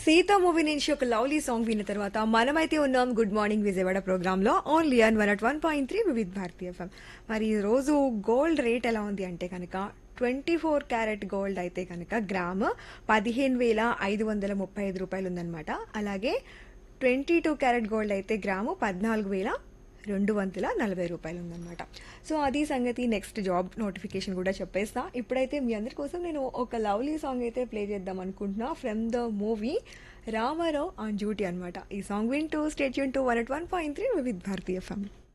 Sita movie నుంచి ఒక lovely song విన్న తర్వాత మనమైతే ఉన్నాం గుడ్ మార్నింగ్ విజయవాడ ప్రోగ్రాంలో only on 101.3 Vividh Bharatiya FM. మరి ఈ రోజు గోల్డ్ రేట్ ఎలా ఉంది అంటే కనుక 24 క్యారెట్ గోల్డ్ అయితే కనుక గ్రామ్ 15,535 రూపాయలు ఉందన్నమాట. అలాగే 22 క్యారెట్ గోల్డ్ అయితే గ్రాము 14,240 రూపాయలు ఉందన్నమాట. సో అది సంగతి. నెక్స్ట్ జాబ్ నోటిఫికేషన్ కూడా చెప్పేస్తా. ఇప్పుడైతే మీ అందరి కోసం నేను ఒక లవ్లీ సాంగ్ అయితే ప్లే చేద్దాం అనుకుంటున్నా from the movie Ramarao on duty అనమాట. ఈ సాంగ్ వింటూ state Yoon to 101.3 Vividh Bharatiya FM.